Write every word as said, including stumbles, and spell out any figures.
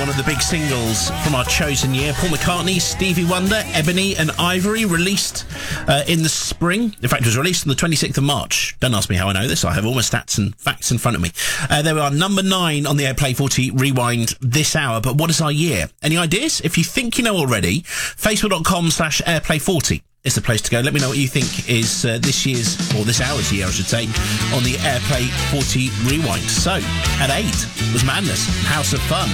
one of the big singles from our chosen year. Paul McCartney, Stevie Wonder, Ebony and Ivory, released uh, in the spring. In fact, it was released on the twenty-sixth of March. Don't ask me how I know this. I have all my stats and facts in front of me. Uh, they were number nine on the Airplay forty Rewind this hour. But what is our year? Any ideas? If you think you know already, facebook.com slash Airplay 40 is the place to go. Let me know what you think is uh, this year's, or this hour's year, I should say, on the Airplay forty Rewind. So, at eight was Madness, House of Fun.